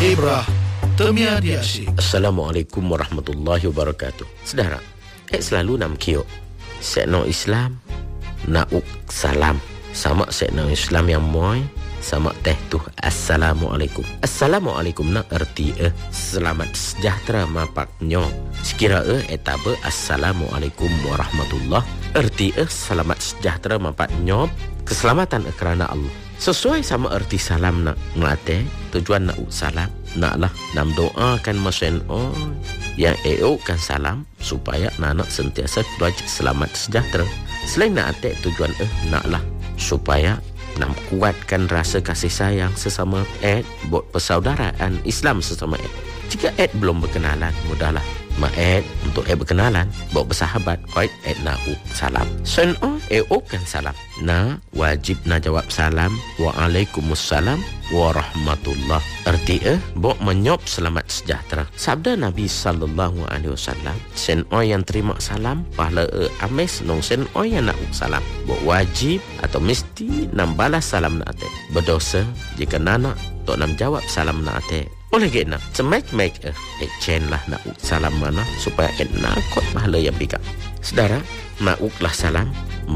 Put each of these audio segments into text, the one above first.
Ibrah Temia di Asyik. Assalamualaikum warahmatullahi wabarakatuh. Saudara, selalu nak kiok sekno Islam nak salam sama sekno Islam yang moy sama teh tu assalamualaikum. Assalamualaikum nak erti selamat sejahtera mapaknyo. Sekira etabe assalamualaikum warahmatullah erti selamat sejahtera mapaknyo keselamatan kerana Allah. Sesuai sama erti salam nak ngate tujuan nak salam naklah nam doakan masen yang kan salam supaya nak sentiasa selamat sejahtera. Selain nak ate tujuan naklah supaya nam kuatkan rasa kasih sayang sesama buat persaudaraan Islam sesama Jika belum berkenalan, mudahlah untuk berkenalan, buat bersahabat, nak salam. Sen kan salam. Na wajib na jawab salam. Waalaikumsalam warahmatullah. Erti buat menyop selamat sejahtera. Sabda Nabi sallallahu alaihi wasallam, sen yang terima salam pahala ames nong sen yang nak salam. Buat wajib atau mesti nam balas salam na ate. Berdosa jika nana tok nam jawab salam na ate. Oleh kerana semek-mek chen lah nak salam mana supaya nak kot pahala yang bigak. Saudara, nak lah salam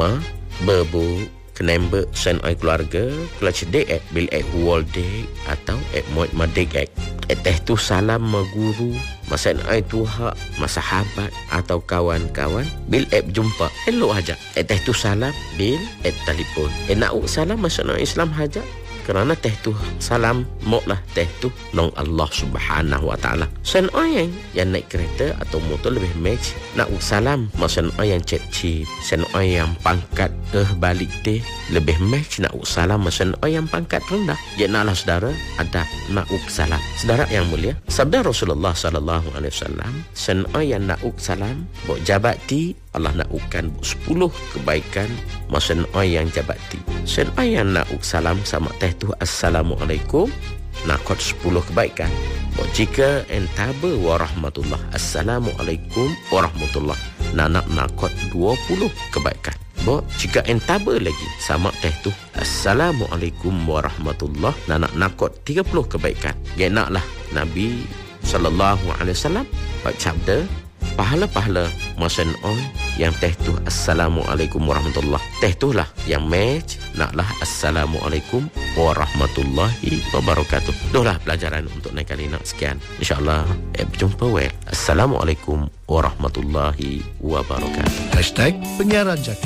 bebu kenembe sen keluarga kalau cedek bil wall day atau moit madek teh tu salam maguru masa tu hak masahabat atau kawan-kawan bil jumpa hello aja teh tu salam bil telefon nak salam masa Islam haja kerana teh tu salam moklah teh tu nong Allah Subhanahu wa taala. Sen yang naik kereta atau motor lebih match nak salam masa yang cip sen yang pangkat balik teh lebih match nak salam masa yang pangkat rendah. Janganlah saudara ada nak salam. Saudara yang mulia, sabda Rasulullah sallallahu alaihi wasallam, sen yang nak salam buat jabati Allah nak ukan 10 kebaikan masa yang jabati. Sen yang nak salam sama teh tu assalamualaikum nakot 10 kebaikan. Jika entabe warahmatullah assalamualaikum warahmatullah nakot 20 kebaikan. Jika entabe lagi sama teh tu assalamualaikum warahmatullah nakot 30 kebaikan. Genaklah Nabi sallallahu alaihi wasallam bersabda pahala-pahala masan yang teh tu assalamualaikum warahmatullah. Teh tu lah yang match naklah assalamualaikum warahmatullahi wabarakatuh. Itulah pelajaran untuk naik kali nak sekian. InsyaAllah berjumpa Assalamualaikum warahmatullahi wabarakatuh. #penyiaran Jakir.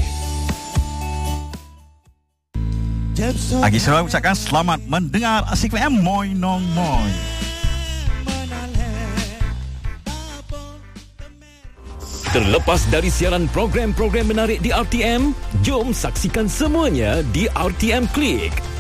Agi Sarawak ucapkan selamat mendengar Asik FM Moy Nong Moy. Terlepas dari siaran program-program menarik di RTM, jom saksikan semuanya di RTM Klik.